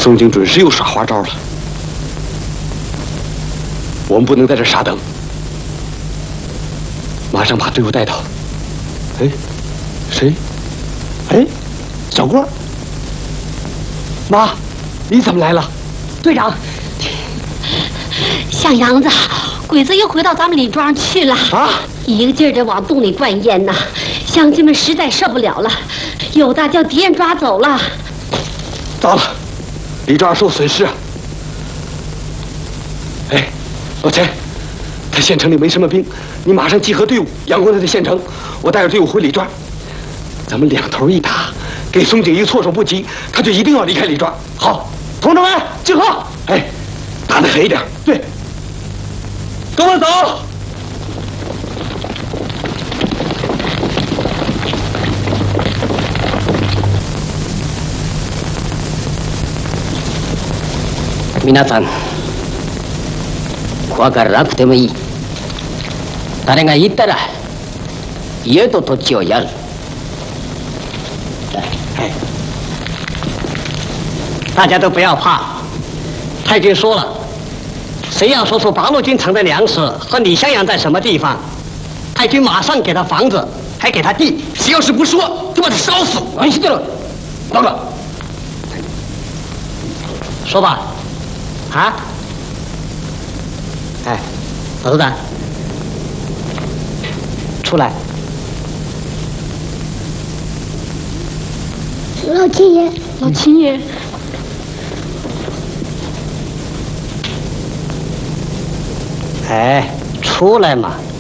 宋景准是又耍花招了。我们不能在这傻等，马上把队伍带到。哎，谁？哎，小郭。妈，你怎么来了？ 队长，像样子，鬼子又回到咱们李庄去了啊！一个劲儿的往洞里灌烟呐，乡亲们实在受不了了，有的叫敌人抓走了。 糟了，李庄受损失啊！哎，老钱，他县城里没什么兵，你马上集合队伍，杨光他的县城，我带着队伍回李庄，咱们两头一打，给松井一个措手不及，他就一定要离开李庄。好，同志们集合！哎，打得狠一点。对，跟我走。 皆さん、怖がらなくてもいい。誰が言ったら家と土地をやる。大家都不要怕，太君说了，谁要说出八路军藏的粮食和李襄阳在什么地方，太君马上给他房子，还给他地。谁要是不说，就把他烧死。完事了，报告。说吧。啊！哎，老头子，出来！ 老秦爷， 老秦爷， 哎，出来嘛！